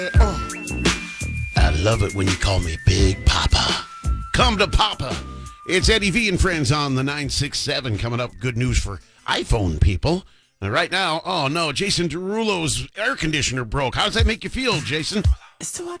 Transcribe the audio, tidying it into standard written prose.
I love it when you call me Big Papa. Come to Papa. It's Eddie V and friends on the 967 coming up. Good news for iPhone people. And right now, oh no, Jason Derulo's air conditioner broke. How does that make you feel, Jason? It's too hot.